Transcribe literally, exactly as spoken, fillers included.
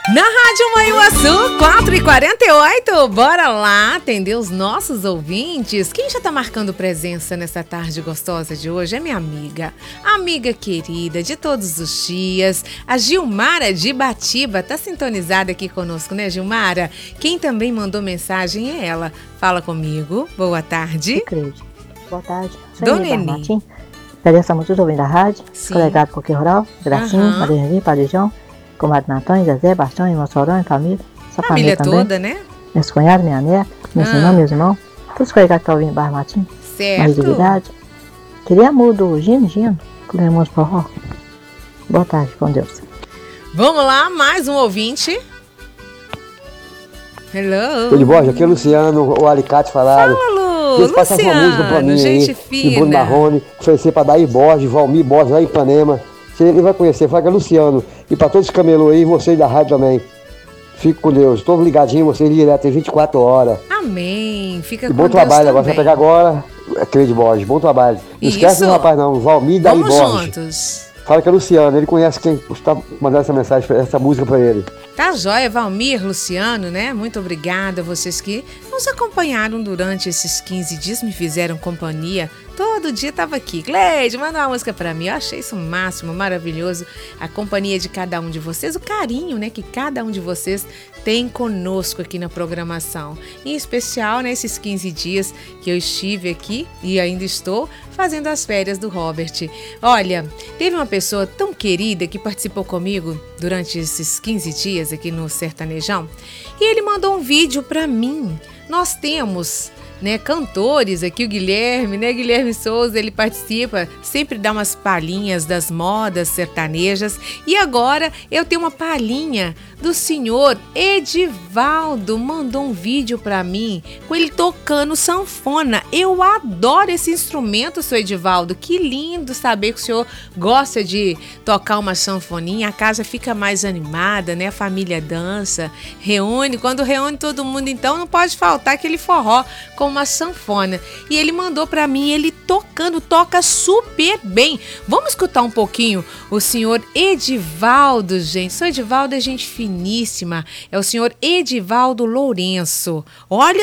Na Rádio Manhuaçu, quatro e quarenta e oito, bora lá atender os nossos ouvintes. Quem já tá marcando presença nessa tarde gostosa de hoje é minha amiga, amiga querida de todos os dias, a Gilmara de Batiba, tá sintonizada aqui conosco, né, Gilmara? Quem também mandou mensagem é ela. Fala comigo, boa tarde. Boa tarde. Dona Eni. Agradecemos todos ouvindo a rádio, Sim. colegado Coque Rural, Gracinha, Aham. Maria Henrique, Padre João, comadre Natão, Zezé, Bastião, Mossorão, família, sua Família família também, toda, né? meus cunhados, minha neta, meus Ah. irmãos, meus irmãos, todos os colegados que estão ouvindo Barra Matinho, mais Certo. dignidade. Queria amor do Gino, Gino, por irmãos forró. Boa tarde, com Deus. Vamos lá, mais um ouvinte. Hello. Tudo de boa? Aqui é o Luciano, o Alicate falaram. Fala, Lu. Eles passam uma música pra Luciano, mim gente aí, de Bruno fina. Marrone, oferecer pra Daí Borges, Valmir Borges, lá em Ipanema. Você ele vai conhecer, fala que é Luciano. E pra todos os camelôs aí, vocês da rádio também. Fico com Deus. Todos ligadinhos, vocês direto, tem vinte e quatro horas. Amém. Fica E com bom Deus trabalho agora, você também. vai pegar agora, é Cleide Borges, bom trabalho. Não Isso. esquece do rapaz não, Valmir Daí Vamos Borges. juntos. Fala que é Luciano, ele conhece quem está mandando essa mensagem, essa música pra ele. Tá joia, Valmir, Luciano, né? Muito obrigada a vocês que nos acompanharam durante esses quinze dias, me fizeram companhia. Todo dia tava aqui. Cleide, manda uma música pra mim. Eu achei isso o máximo, maravilhoso. A companhia de cada um de vocês, o carinho, né, que cada um de vocês tem conosco aqui na programação. Em especial, nesses quinze dias que eu estive aqui e ainda estou fazendo as férias do Robert. Olha, teve uma pessoa tão querida que participou comigo durante esses quinze dias aqui no Sertanejão e ele mandou um vídeo pra mim. Nós temos, né, cantores aqui, o Guilherme, né, Guilherme Souza, ele participa, sempre dá umas palhinhas das modas sertanejas e agora eu tenho uma palhinha do senhor Edivaldo, mandou um vídeo pra mim com ele tocando sanfona. Eu adoro esse instrumento, seu Edivaldo, que lindo saber que o senhor gosta de tocar uma sanfoninha, a casa fica mais animada, né, a família dança, reúne, quando reúne todo mundo então não pode faltar aquele forró com uma sanfona. E ele mandou pra mim, ele tocando, toca super bem. Vamos escutar um pouquinho o senhor Edivaldo, gente. O senhor Edivaldo é gente finíssima, é o senhor Edivaldo Lourenço. Olha